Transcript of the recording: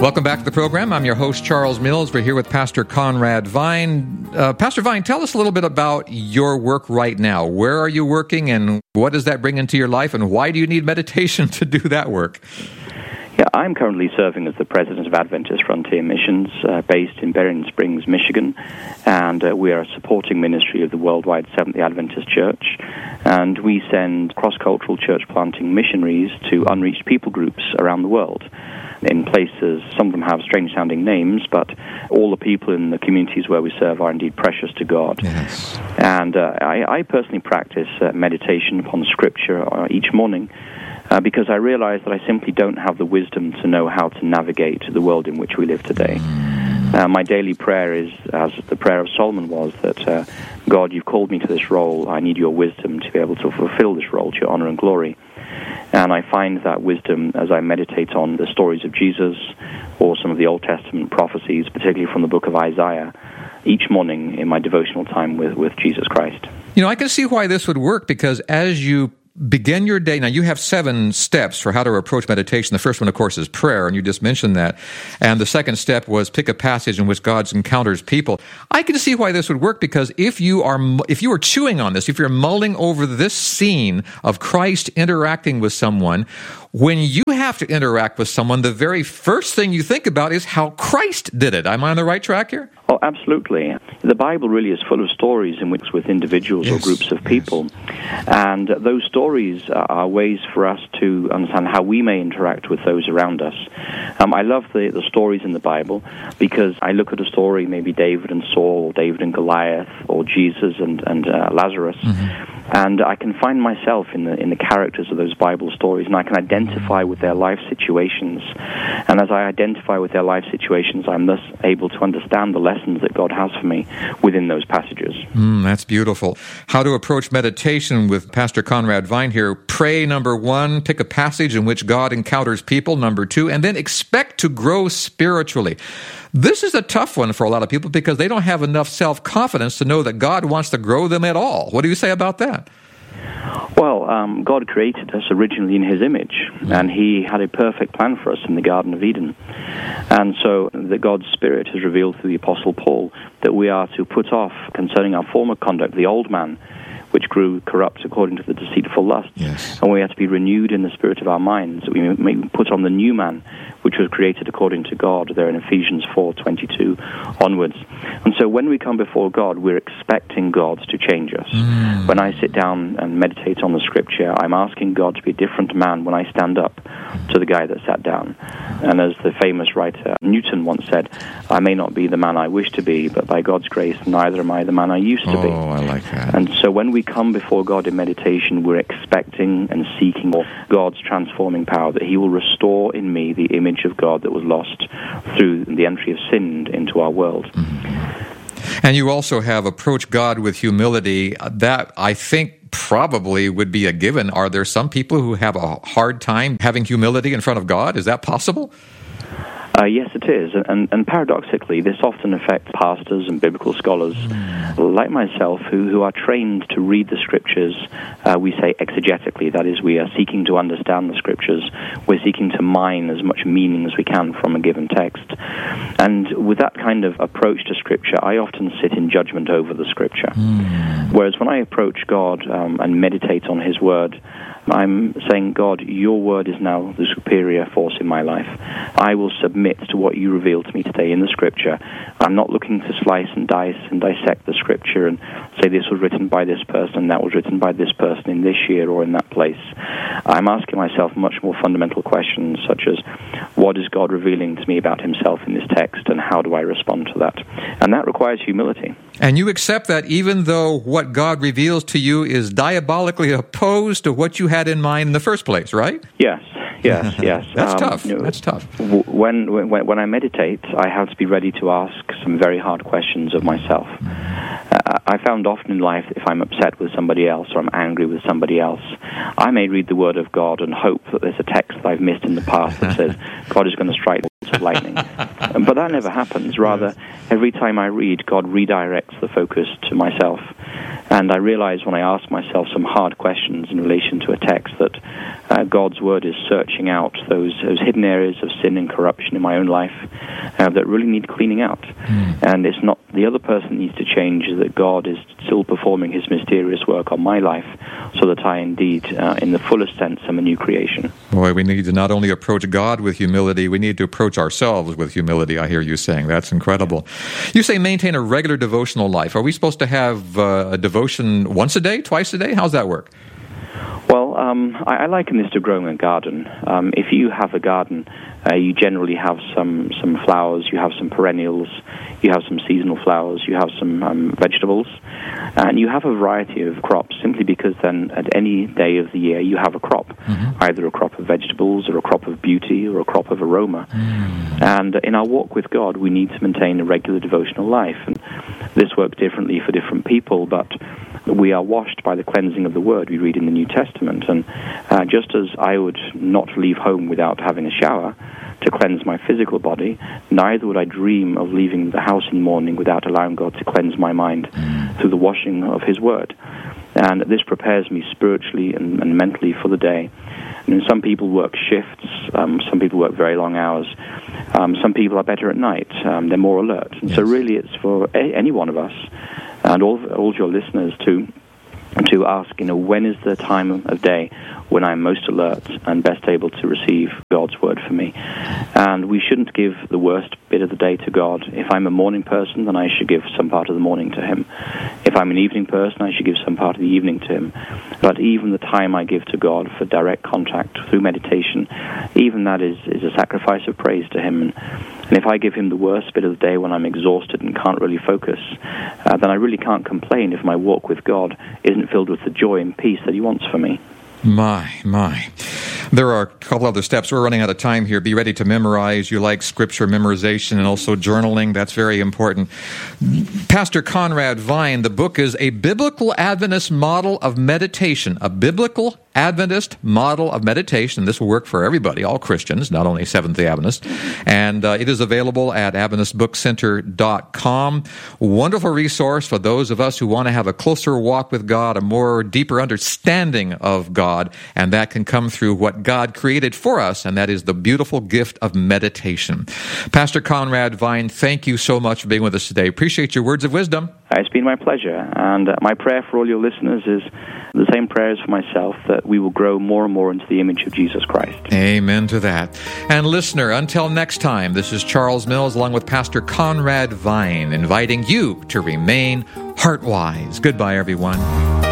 Welcome back to the program. I'm your host, Charles Mills. We're here with Pastor Conrad Vine. Pastor Vine, tell us a little bit about your work right now. Where are you working, and what does that bring into your life, and why do you need meditation to do that work? Yeah, I'm currently serving as the president of Adventist Frontier Missions, based in Berrien Springs, Michigan, and we are a supporting ministry of the worldwide Seventh-day Adventist Church, and we send cross-cultural church-planting missionaries to unreached people groups around the world. In places, some of them have strange-sounding names, but all the people in the communities where we serve are indeed precious to God. Yes. And I personally practice meditation upon Scripture each morning because I realize that I simply don't have the wisdom to know how to navigate the world in which we live today. My daily prayer is, as the prayer of Solomon was, that God, you've called me to this role. I need your wisdom to be able to fulfill this role to your honor and glory. And I find that wisdom as I meditate on the stories of Jesus or some of the Old Testament prophecies, particularly from the book of Isaiah, each morning in my devotional time with Jesus Christ. You know, I can see why this would work, because as you begin your day, now you have 7 steps for how to approach meditation. The first one, of course, is prayer, and you just mentioned that. And the second step was pick a passage in which God encounters people. I can see why this would work, because if you are chewing on this, if you're mulling over this scene of Christ interacting with someone, when you have to interact with someone, the very first thing you think about is how Christ did it. Am I on the right track here? Oh, absolutely. The Bible really is full of stories in which with individuals or groups of people. And those stories are ways for us to understand how we may interact with those around us. I love the stories in the Bible because I look at a story, maybe David and Saul, or David and Goliath, or Jesus and Lazarus, and I can find myself in the characters of those Bible stories, and I can identify with their life situations. And as I identify with their life situations, I'm thus able to understand the lessons that God has for me within those passages. That's beautiful. How to approach meditation with Pastor Conrad Vine here. Pray, number 1. Pick a passage in which God encounters people, number 2. And then expect to grow spiritually. This is a tough one for a lot of people because they don't have enough self-confidence to know that God wants to grow them at all. What do you say about that? Well, God created us originally in His image, and He had a perfect plan for us in the Garden of Eden. And so the God's Spirit has revealed through the Apostle Paul that we are to put off, concerning our former conduct, the old man, which grew corrupt according to the deceitful lusts. Yes. And we are to be renewed in the spirit of our minds, that we may put on the new man, which was created according to God, there in Ephesians 4:22 onwards. And so when we come before God, we're expecting God to change us. When I sit down and meditate on the Scripture, I'm asking God to be a different man when I stand up to the guy that sat down. And as the famous writer Newton once said, I may not be the man I wish to be, but by God's grace, neither am I the man I used to be. Oh, I like that. And so when we come before God in meditation, we're expecting and seeking God's transforming power, that He will restore in me the image of God that was lost through the entry of sin into our world. And you also have approached God with humility. That, I think, probably would be a given. Are there some people who have a hard time having humility in front of God? Is that possible? Yes, it is. And paradoxically, this often affects pastors and biblical scholars like myself who are trained to read the Scriptures, we say exegetically. That is, we are seeking to understand the Scriptures. We're seeking to mine as much meaning as we can from a given text. And with that kind of approach to Scripture, I often sit in judgment over the Scripture. Whereas when I approach God and meditate on His Word, I'm saying, God, your word is now the superior force in my life. I will submit to what you reveal to me today in the Scripture. I'm not looking to slice and dice and dissect the Scripture and say this was written by this person and that was written by this person in this year or in that place. I'm asking myself much more fundamental questions, such as, what is God revealing to me about Himself in this text, and how do I respond to that? And that requires humility. And you accept that even though what God reveals to you is diabolically opposed to what you had in mind in the first place, right? Yes. That's tough. That's tough. When I meditate, I have to be ready to ask some very hard questions of myself. I found often in life that if I'm upset with somebody else or I'm angry with somebody else, I may read the Word of God and hope that there's a text that I've missed in the past that says God is going to strike bolts of lightning. But that never happens. Rather, every time I read, God redirects the focus to myself. And I realize when I ask myself some hard questions in relation to a text that God's Word is searching out those hidden areas of sin and corruption in my own life that really need cleaning out. And it's not the other person needs to change, that God is still performing his mysterious work on my life so that I indeed, in the fullest sense, am a new creation. Boy, we need to not only approach God with humility, we need to approach ourselves with humility, I hear you saying. That's incredible. You say maintain a regular devotional life. Are we supposed to have a devotion once a day, twice a day? How's that work? Well, I liken this to growing a garden. If you have a garden, you generally have some flowers, you have some perennials, you have some seasonal flowers, you have some vegetables, and you have a variety of crops simply because then at any day of the year you have a crop, either a crop of vegetables or a crop of beauty or a crop of aroma. And in our walk with God, we need to maintain a regular devotional life. And this works differently for different people, but we are washed by the cleansing of the Word we read in the New Testament. And just as I would not leave home without having a shower to cleanse my physical body, neither would I dream of leaving the house in the morning without allowing God to cleanse my mind through the washing of His Word. And this prepares me spiritually and mentally for the day. And some people work shifts, some people work very long hours, some people are better at night, they're more alert. And so really it's for any one of us and all your listeners to ask, when is the time of day when I'm most alert and best able to receive God's Word for me? And we shouldn't give the worst bit of the day to God. If I'm a morning person, then I should give some part of the morning to Him. If I'm an evening person, I should give some part of the evening to Him. But even the time I give to God for direct contact through meditation, even that is a sacrifice of praise to Him. And if I give Him the worst bit of the day when I'm exhausted and can't really focus, then I really can't complain if my walk with God isn't filled with the joy and peace that He wants for me. My. There are a couple other steps. We're running out of time here. Be ready to memorize. You like scripture memorization and also journaling. That's very important. Pastor Conrad Vine, the book is A Biblical Adventist Model of Meditation. A Biblical Adventist Model of Meditation. This will work for everybody, all Christians, not only Seventh-day Adventists. And it is available at AdventistBookCenter.com. Wonderful resource for those of us who want to have a closer walk with God, a more deeper understanding of God, and that can come through what God created for us, and that is the beautiful gift of meditation. Pastor Conrad Vine, thank you so much for being with us today. Appreciate your words of wisdom. It's been my pleasure, and my prayer for all your listeners is the same prayer as for myself, that we will grow more and more into the image of Jesus Christ. Amen to that. And listener, until next time, this is Charles Mills along with Pastor Conrad Vine, inviting you to remain heart-wise. Goodbye, everyone.